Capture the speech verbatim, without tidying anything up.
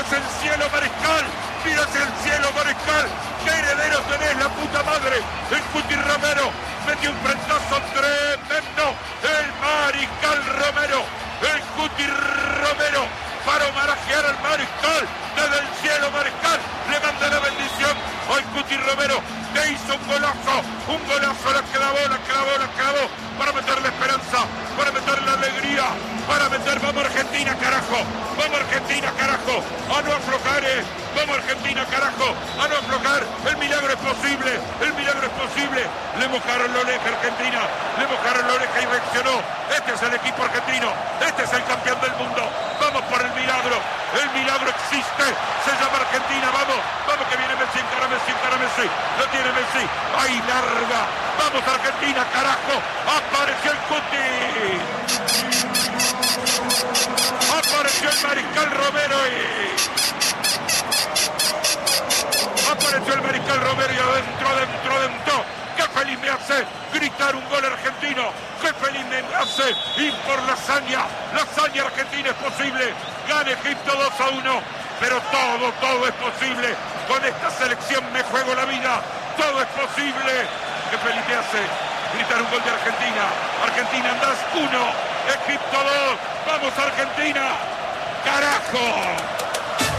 hacia el cielo, Mariscal. Mira hacia el cielo, Mariscal. ¡Qué heredero tenés, la puta madre! El Cuti Romero metió un frentazo tremendo. El Mariscal Romero. El Cuti Romero para homenajear al Mariscal. Desde el cielo, Mariscal le manda la bendición al Cuti Romero, que hizo un golazo. Un golazo, la clavó, la clavó, la clavó. Para meter la esperanza, para meter la alegría, para meter, vamos Argentina, carajo. Vamos Argentina, carajo. A no aflojar, eh. Vamos Argentina, carajo. A no aflojar. El milagro es posible. El milagro es posible. Le mojaron la oreja Argentina. Le mojaron la oreja y reaccionó. Este es el equipo argentino. Este es el campeón del mundo. Vamos por el milagro. El milagro existe. Se llama Argentina. Vamos. Vamos que viene Messi. Encara Messi. Encara Messi. Lo tiene Messi. Ahí larga. Vamos Argentina, carajo. Apareció el Cuti. Apareció el Mariscal Romero y... Apareció el Mariscal Romero y adentro, adentro, adentro. ¡Qué feliz me hace gritar un gol argentino! ¡Qué feliz me hace ir por la hazaña! La hazaña argentina es posible. Gana Egipto dos a uno. Pero todo, todo es posible. Con esta selección me juego la vida. Todo es posible. ¡Qué feliz me hace gritar un gol de Argentina! Argentina andás uno, Egipto dos. ¡Vamos Argentina! ¡Carajo!